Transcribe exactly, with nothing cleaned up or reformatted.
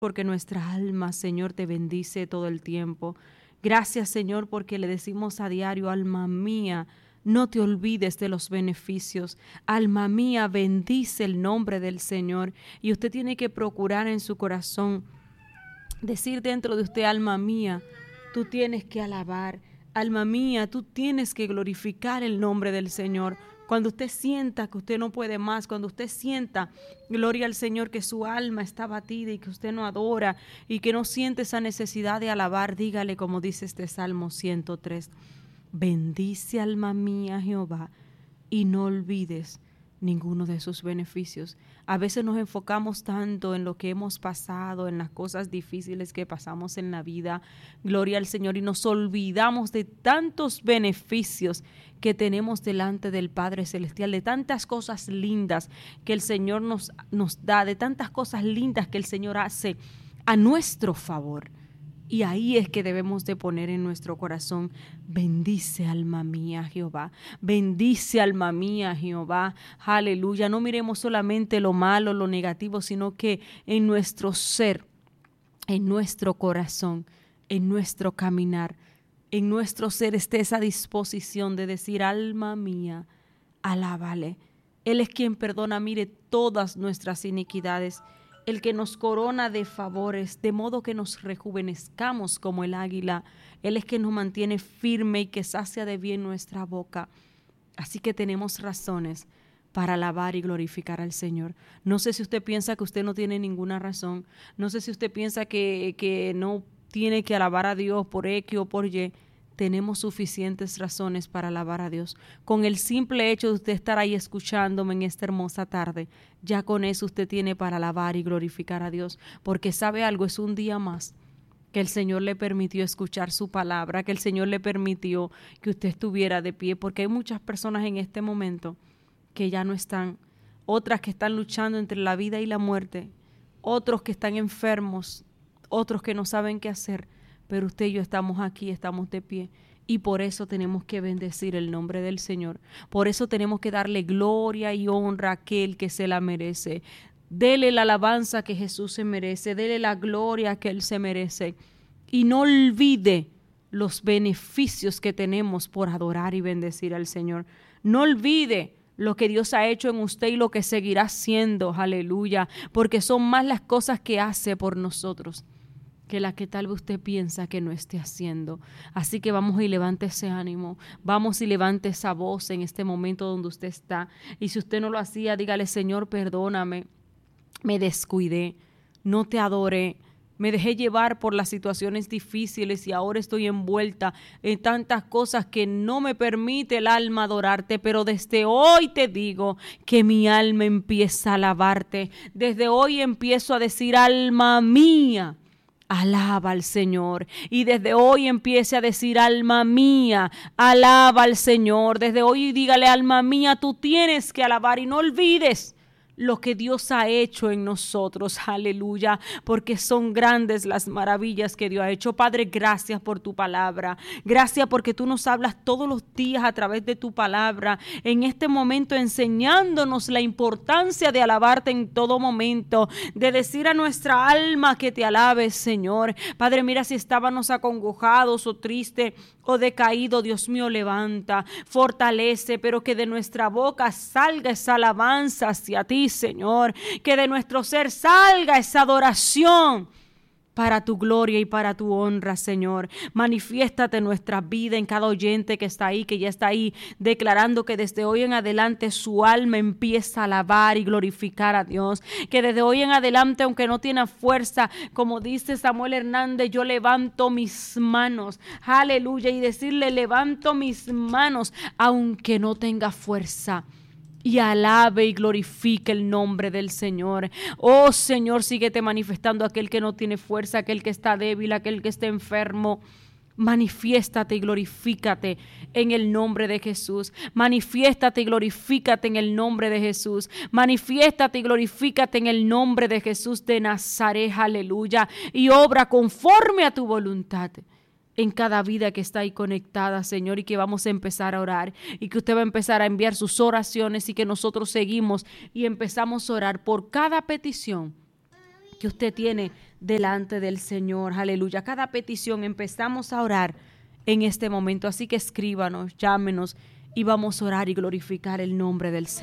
porque nuestra alma, Señor, te bendice todo el tiempo. Gracias, Señor, porque le decimos a diario, alma mía, no te olvides de los beneficios. Alma mía, bendice el nombre del Señor. Y usted tiene que procurar en su corazón, decir dentro de usted, alma mía, tú tienes que alabar. Alma mía, tú tienes que glorificar el nombre del Señor. Cuando usted sienta que usted no puede más, cuando usted sienta, gloria al Señor, que su alma está batida y que usted no adora y que no siente esa necesidad de alabar, dígale como dice este Salmo ciento tres. Bendice alma mía Jehová y no olvides ninguno de sus beneficios. A veces nos enfocamos tanto en lo que hemos pasado, en las cosas difíciles que pasamos en la vida, gloria al Señor, y nos olvidamos de tantos beneficios que tenemos delante del Padre Celestial, de tantas cosas lindas que el Señor nos, nos da, de tantas cosas lindas que el Señor hace a nuestro favor. Y ahí es que debemos de poner en nuestro corazón, bendice alma mía Jehová, bendice alma mía Jehová, aleluya. No miremos solamente lo malo, lo negativo, sino que en nuestro ser, en nuestro corazón, en nuestro caminar, en nuestro ser esté esa disposición de decir, alma mía, alábale. Él es quien perdona, mire, todas nuestras iniquidades, el que nos corona de favores, de modo que nos rejuvenezcamos como el águila. Él es quien nos mantiene firme y que sacia de bien nuestra boca. Así que tenemos razones para alabar y glorificar al Señor. No sé si usted piensa que usted no tiene ninguna razón. No sé si usted piensa que, que no tiene que alabar a Dios por X o por Y. Tenemos suficientes razones para alabar a Dios. Con el simple hecho de usted estar ahí escuchándome en esta hermosa tarde, ya con eso usted tiene para alabar y glorificar a Dios, porque sabe algo, es un día más que el Señor le permitió escuchar su palabra, que el Señor le permitió que usted estuviera de pie, porque hay muchas personas en este momento que ya no están, otras que están luchando entre la vida y la muerte, otros que están enfermos, otros que no saben qué hacer. Pero usted y yo estamos aquí, estamos de pie, y por eso tenemos que bendecir el nombre del Señor. Por eso tenemos que darle gloria y honra a aquel que se la merece. Dele la alabanza que Jesús se merece, dele la gloria que Él se merece. Y no olvide los beneficios que tenemos por adorar y bendecir al Señor. No olvide lo que Dios ha hecho en usted y lo que seguirá haciendo, aleluya, porque son más las cosas que hace por nosotros que la que tal vez usted piensa que no esté haciendo. Así que vamos y levante ese ánimo, vamos y levante esa voz en este momento donde usted está. Y si usted no lo hacía, dígale, Señor, perdóname, me descuidé, no te adoré, me dejé llevar por las situaciones difíciles y ahora estoy envuelta en tantas cosas que no me permite el alma adorarte, pero desde hoy te digo que mi alma empieza a alabarte. Desde hoy empiezo a decir, alma mía, alaba al Señor. Y desde hoy empiece a decir, alma mía, alaba al Señor. Desde hoy dígale, alma mía, tú tienes que alabar y no olvides lo que Dios ha hecho en nosotros, aleluya, porque son grandes las maravillas que Dios ha hecho. Padre, gracias por tu palabra, gracias porque tú nos hablas todos los días a través de tu palabra, en este momento enseñándonos la importancia de alabarte en todo momento, de decir a nuestra alma que te alabes, Señor. Padre, mira, si estábamos acongojados o tristes o decaído, Dios mío, levanta, fortalece, pero que de nuestra boca salga esa alabanza hacia ti, Señor, que de nuestro ser salga esa adoración para tu gloria y para tu honra, Señor. Manifiéstate en nuestra vida, en cada oyente que está ahí, que ya está ahí, declarando que desde hoy en adelante su alma empieza a alabar y glorificar a Dios. Que desde hoy en adelante, aunque no tiene fuerza, como dice Samuel Hernández, yo levanto mis manos, aleluya, y decirle, levanto mis manos, aunque no tenga fuerza. Y alabe y glorifique el nombre del Señor. Oh Señor, síguete manifestando aquel que no tiene fuerza, aquel que está débil, aquel que está enfermo. Manifiéstate y glorifícate en el nombre de Jesús. Manifiéstate y glorifícate en el nombre de Jesús. Manifiéstate y glorifícate en el nombre de Jesús de Nazaret, aleluya. Y obra conforme a tu voluntad en cada vida que está ahí conectada, Señor, y que vamos a empezar a orar y que usted va a empezar a enviar sus oraciones y que nosotros seguimos y empezamos a orar por cada petición que usted tiene delante del Señor. Aleluya. Cada petición empezamos a orar en este momento. Así que escríbanos, llámenos y vamos a orar y glorificar el nombre del Señor.